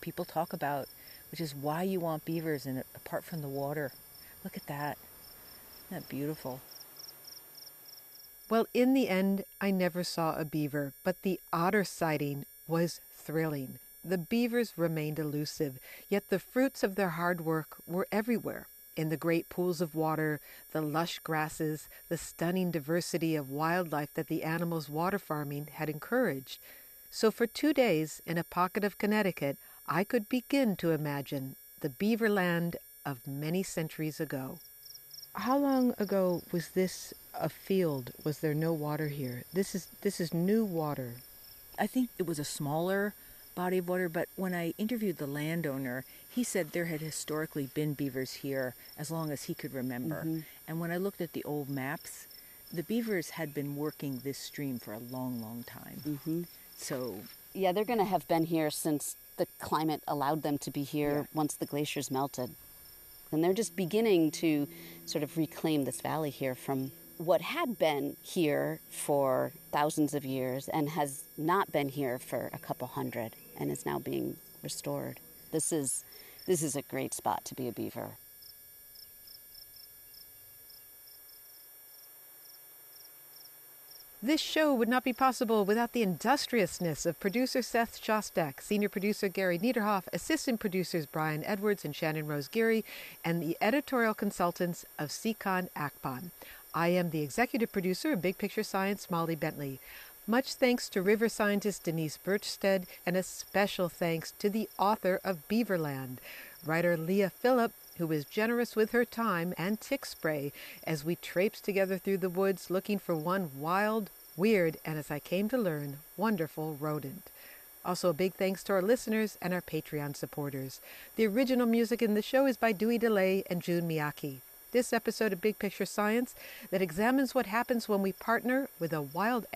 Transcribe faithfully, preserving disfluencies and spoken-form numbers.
people talk about, which is why you want beavers and apart from the water. Look at that. Isn't that beautiful? Well, in the end, I never saw a beaver, but the otter sighting was thrilling. The beavers remained elusive, yet the fruits of their hard work were everywhere. In the great pools of water, the lush grasses, the stunning diversity of wildlife that the animals' water farming had encouraged. So for two days, in a pocket of Connecticut, I could begin to imagine the beaver land of many centuries ago. How long ago was this a field? Was there no water here? This is this is new water. I think it was a smaller body of water, but when I interviewed the landowner, he said there had historically been beavers here as long as he could remember. Mm-hmm. And when I looked at the old maps, the beavers had been working this stream for a long, long time. Mm-hmm. So yeah, they're going to have been here since the climate allowed them to be here yeah. once the glaciers melted. And they're just beginning to sort of reclaim this valley here from what had been here for thousands of years and has not been here for a couple hundred and is now being restored. This is this is a great spot to be a beaver. This show would not be possible without the industriousness of producer Seth Shostak, senior producer Gary Niederhoff, assistant producers Brian Edwards and Shannon Rose Geary, and the editorial consultants of Sikon Akpan. I am the executive producer of Big Picture Science, Molly Bentley. Much thanks to river scientist Denise Birchstead, and a special thanks to the author of Beaverland, writer Leah Phillip, who was generous with her time and tick spray as we traipsed together through the woods looking for one wild, weird, and as I came to learn, wonderful rodent. Also a big thanks to our listeners and our Patreon supporters. The original music in the show is by Dewey DeLay and June Miyake. This episode of Big Picture Science that examines what happens when we partner with a wild